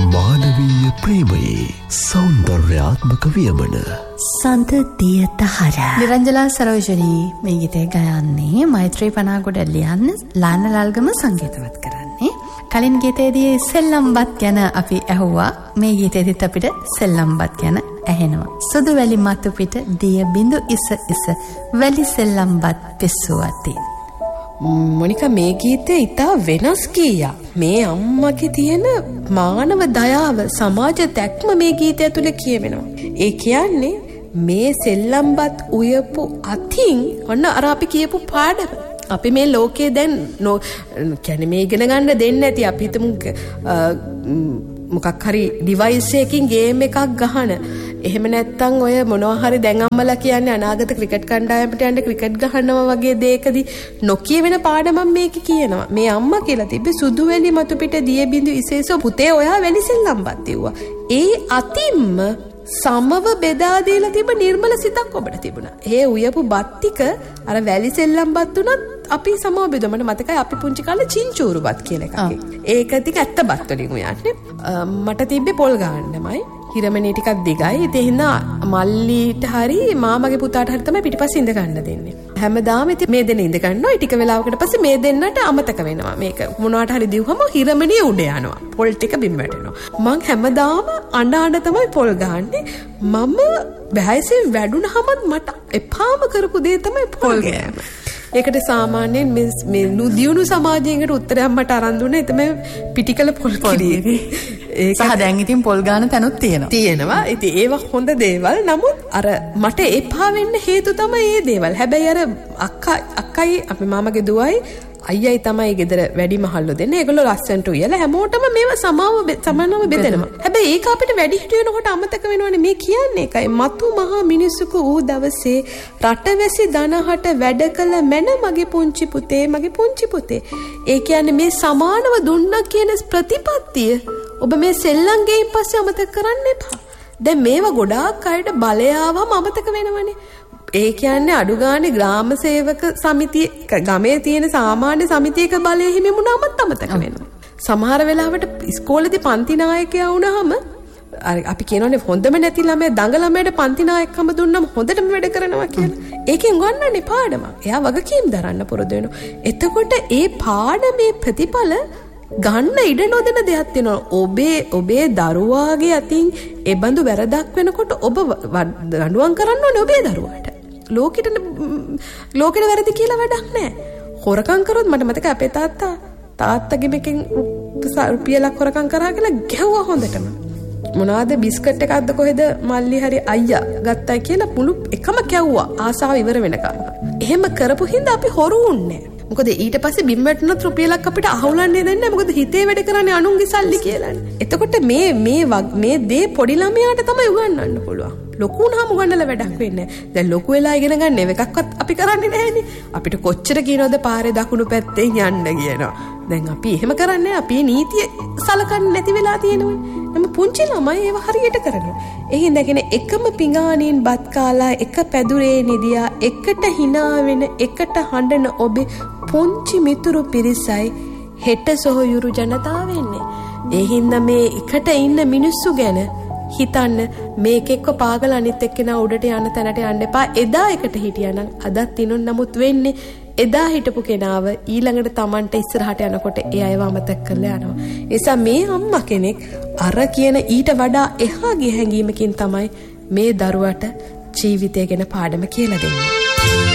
මානවීය ප්‍රේමයේ සෞන්දර්යාත්මක වියමන සඳදිය දහර. නිරංජලා සරෝජනී මේ ගීතය ගයන්නේ මෛත්‍රී පනාගොඩ ලියන්න ලාන ලල්ගම සංගීතවත් කරන්නේ. කලින් ගීතයේදී සෙල්ලම්බත් ගැන අපි ඇහුවා. මේ ගීතයේදීත් අපිට සෙල්ලම්බත් ගැන ඇහෙනවා. සුදු වැලි මතු පිට දිය බිඳු ඉස ඉස වැලි සෙල්ලම්බත් පිස්සුවති. මොනිකා මේ ගීතේ ඉතා වෙනස් ගීයක්. මේ අම්මගේ තියෙන මානව දයාව සමාජ දැක්ම මේ ගීතය තුළ කියවෙනවා. ඒ කියන්නේ මේ සෙල්ලම්බත් උයපු අතින් ඔන්න අර අපි කියපු පාඩම. අපි මේ ලෝකේ දැන් කියන්නේ මේ ඉගෙන ගන්න දෙන්නේ නැති අපි හිතමු මොකක් හරි ඩිවයිස් එකකින් ගේම් එකක් ගහන. එහෙම නැත්තම් ඔය මොනවා හරි දැන් අම්මලා කියන්නේ අනාගත ක්‍රිකට් කණ්ඩායමට යන්න ක්‍රිකට් ගහනවා වගේ දෙයකදී නොකියවෙන පාඩමක් මේක කියනවා. මේ අම්මා කියලා තිබ්බේ සුදු වැලි මතු පිට දිය බිඳු ඉසේසෝ පුතේ ඔයා වැලි සෙල්ලම්බත් තියුවා. ඒ අතින්ම සමව බෙදා දීලා තිබ්බ නිර්මල සිතක් ඔබට තිබුණා. ඒ උයපු බත් ටික අර වැලි සෙල්ලම්බත් උනත් අපි සමව බෙදුවා. මට මතකයි අපි පුංචි කාලේ චින්චූරු බත් කියලා එකක්. ඒක ටික ඇත්ත බත් වලින් උයන්නේ. මට තිබ්බේ පොල් ගාන්නමයි. හිරමණී ටිකක් දිගයි. ඒ හින්දා මල්ලිට හරි මාමගේ පුතාට හරි තමයි පිටිපස්සේ ඉඳ ගන්න දෙන්නේ. හැමදාම ඉතින් මේ දෙන්න ඉඳ ගන්නවා. ටික වෙලාවකට පස්සේ මේ දෙන්නට අමතක වෙනවා. මේක මොනවාට හරි දිව්වම හිරමණී උඩ යනවා. පොල් ටික බිම් වැටෙනවා. මං හැමදාම අඬ තමයි පොල් ගහන්නේ. මම බෑයිසෙන් වැඩුණාමත් මට එපාම කරපු දේ තමයි පොල් ගෑම. ඒකට සාමාන්‍යයෙන් මේ නුදියුණු සමාජයකට උත්තරයක් මට අරන් දුන්නේ තමයි පිටිකල පොල් කිරි. සහ දැන් ඉතින් පොල් ගාන තැනුත් තියෙනවා. ඉතින් ඒවා හොඳ දේවල්. නමුත් අර මට එපා වෙන්න හේතු තමයි මේ දේවල්. හැබැයි අර අක්කයි අපේ මාමගේ දුවයි අයියයි තමයි ගෙදර වැඩි මහල්ලෝ දෙන්නේ. ඒගොල්ලෝ ලස්සන්ට උයලා හැමෝටම මේවා සමානව බෙදෙනවා. හැබැයි ඒක අපිට වැඩි හිටිය වෙනකොට අමතක වෙනවනේ. මේ කියන්නේ ඒකයි. මතු මහා මිනිසුක ඌ දවසේ රටවැසි දනහට වැඩ කළ මැන මගේ පුංචි පුතේ මගේ පුංචි පුතේ. ඒ කියන්නේ මේ සමානව දුන්නා කියන ප්‍රතිපත්තිය ඔබ මේ සෙල්ලම් ගෙයින් පස්සේ අමතක කරන්න එපා. දැන් මේවා ගොඩාක් අයට බලය ආවම අමතක වෙනවනේ. ඒ කියන්නේ අඩු ගානේ ග්‍රාම සේවක සමිතිය ගමේ තියෙන සාමාන්‍ය සමිතියක බලය හිමි වුණාමත් අමතක වෙනවා. සමහර වෙලාවට ඉස්කෝලේදී පන්ති නායකයා වුණාම අපි කියනවානේ හොඳම නැති ළමයා දඟ ළමයට පන්ති නායකකම දුන්නාම හොඳටම වැඩ කරනවා කියලා. ඒකෙන් ගන්නන්නේ පාඩම. එයා වගකීම් දරන්න පුරුදු වෙනවා. එතකොට ඒ පාඩමේ ප්‍රතිඵල ගන්න ඉඩ නොදෙන දෙයක් තියෙනවා. ඔබේ දරුවාගේ අතින් ඒ බඳු වැරදක් වෙනකොට ඔබ දඬුවම් කරන්න ඕනේ ඔබේ දරුවාට. ලෝකෙට වැරදි කියලා වැඩක් නැහැ. හොරකම් කරොත් මට මතකයි අපේ තාත්තගේ මේකෙන් රුපියලක් හොරකම් කරා කියලා ගැහුවා හොඳටම. මොනවාද බිස්කට් එකක්ද කොහෙද මල්ලි හරි අයියා ගත්තයි කියලා මුළු එකම කැව්වා ආසාව ඉවර වෙනකන්. එහෙම කරපු හින්දා අපි හොරු උන්නේ. මොකද ඊට පස්සේ බිම් වැටුණත් රුපියලක් අපිට අහුලන්නේ දෙන්නේ නැහැ. මොකද හිතේ වැඩ කරන්නේ අනුන්ගේ සල්ලි කියලානේ. එතකොට මේ දේ පොඩි ළමයාට තමයි උගන්වන්න පුළුවන්. ලොකු වුණාම උගන්නලා වැඩක් වෙන්නේ නැහැ. දැන් ලොකු වෙලා ඉගෙන ගන්න එකක්වත් අපි කරන්නේ නැහැනේ. අපිට කොච්චර කියනවද පාරේ දකුණු පැත්තෙන් යන්න කියනවා. දැන් අපි එහෙම කරන්නේ අපි නීතිය සලකන්නේ නැති වෙලා තියෙනවනේ. නම් පුංචි ළමයි ඒව හරියට කරනවා. ඒ හින්දා කියන්නේ එකම පිඟානින් බත් කාලා එක පැදුරේ නිදියා එකට hina වෙන එකට හඬන ඔබේ පුංචි මිතුරු පිරිසයි හෙට සොහොයුරු ජනතාව වෙන්නේ. ඒ හින්දා මේ එකට ඉන්න මිනිස්සු ගැන හිතන්න. මේක එක්ක පාගල අනිත් එක්කෙනා උඩට යන තැනට යන්න එපා. එදා එකට හිටියානම් අදත් තිනුන් නමුත් වෙන්නේ එදා හිටපු කෙනාව ඊළඟට Tamanට ඉස්සරහට යනකොට ඒ අයව අමතක කරලා යනවා. ඒ නිසා මේ අම්මා කෙනෙක් අර කියන ඊට වඩා එහා ගිය හැඟීමකින් තමයි මේ දරුවට ජීවිතය ගැන පාඩම කියලා දෙන්නේ.